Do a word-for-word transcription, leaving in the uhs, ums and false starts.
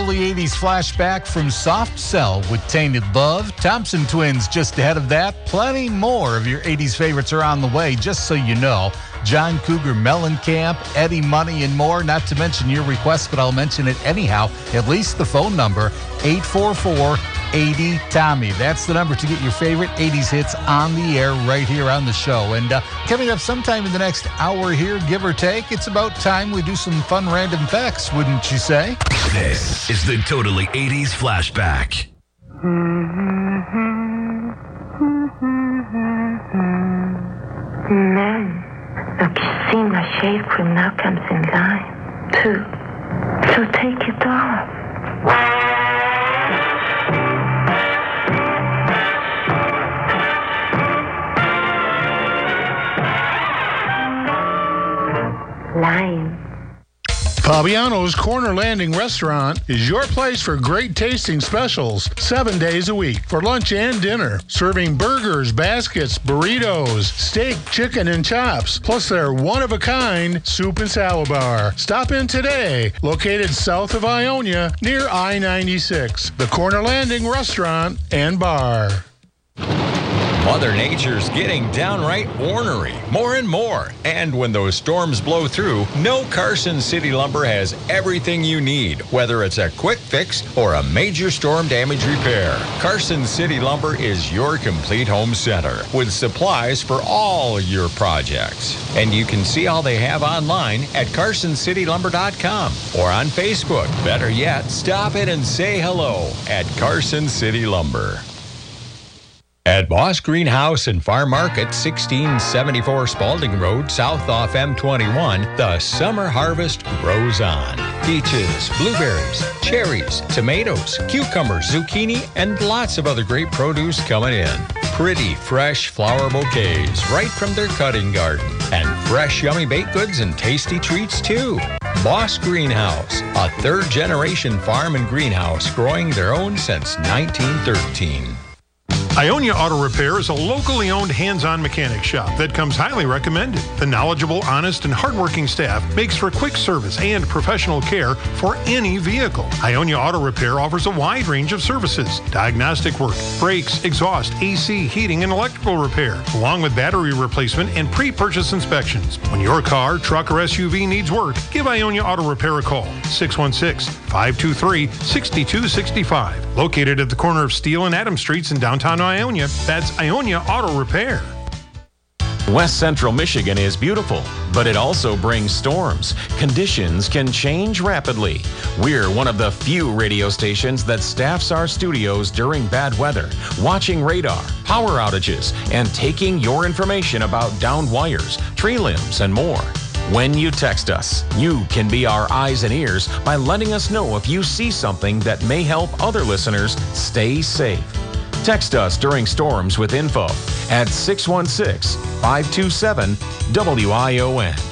Early eighties flashback from Soft Cell with Tainted Love. Thompson Twins just ahead of that. Plenty more of your eighties favorites are on the way, just so you know. John Cougar Mellencamp, Eddie Money, and more. Not to mention your requests, but I'll mention it anyhow. At least the phone number, eight four four, eight zero, Tommy. That's the number to get your favorite eighties hits on the air right here on the show. And uh, coming up sometime in the next hour here, give or take, it's about time we do some fun random facts, wouldn't you say? This is the Totally eighties Flashback. Men, the Kissima shave cream now comes in line, too. So take it off. Lime. Fabiano's Corner Landing Restaurant is your place for great tasting specials seven days a week for lunch and dinner. Serving burgers, baskets, burritos, steak, chicken, and chops, plus their one-of-a-kind soup and salad bar. Stop in today, located south of Ionia near I ninety-six. The Corner Landing Restaurant and Bar. Mother Nature's getting downright ornery, more and more. And when those storms blow through, no Carson City Lumber has everything you need, whether it's a quick fix or a major storm damage repair. Carson City Lumber is your complete home center with supplies for all your projects. And you can see all they have online at carson city lumber dot com or on Facebook. Better yet, stop it and say hello at Carson City Lumber. At Boss Greenhouse and Farm Market, sixteen seventy-four Spalding Road, south off M twenty-one, the summer harvest grows on. Peaches, blueberries, cherries, tomatoes, cucumbers, zucchini, and lots of other great produce coming in. Pretty, fresh flower bouquets right from their cutting garden. And fresh, yummy baked goods and tasty treats, too. Boss Greenhouse, a third-generation farm and greenhouse growing their own since nineteen thirteen. Ionia Auto Repair is a locally owned hands-on mechanic shop that comes highly recommended. The knowledgeable, honest, and hardworking staff makes for quick service and professional care for any vehicle. Ionia Auto Repair offers a wide range of services: diagnostic work, brakes, exhaust, A C, heating, and electrical repair, along with battery replacement and pre-purchase inspections. When your car, truck, or S U V needs work, give Ionia Auto Repair a call. six one six, five two three, six two six five. Located at the corner of Steel and Adams Streets in downtown Ionia. That's Ionia Auto Repair. West Central Michigan is beautiful, but it also brings storms. Conditions can change rapidly. We're one of the few radio stations that staffs our studios during bad weather, watching radar, power outages, and taking your information about downed wires, tree limbs, and more. When you text us, you can be our eyes and ears by letting us know if you see something that may help other listeners stay safe. Text us during storms with info at six one six, five two seven, W I O N.